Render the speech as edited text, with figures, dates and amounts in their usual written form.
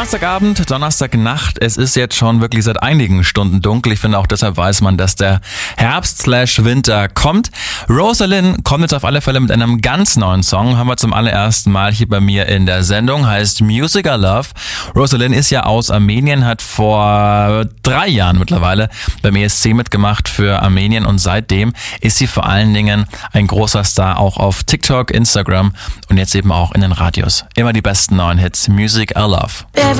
Donnerstagabend, Donnerstagnacht, es ist jetzt schon wirklich seit einigen Stunden dunkel. Ich finde auch deshalb weiß man, dass der Herbst/Winter kommt. Rosalind kommt jetzt auf alle Fälle mit einem ganz neuen Song. Haben wir zum allerersten Mal hier bei mir in der Sendung. Heißt Music I Love. Rosalind ist ja aus Armenien, hat vor 3 Jahren mittlerweile beim ESC mitgemacht für Armenien und seitdem ist sie vor allen Dingen ein großer Star auch auf TikTok, Instagram und jetzt eben auch in den Radios. Immer die besten neuen Hits. Music I Love.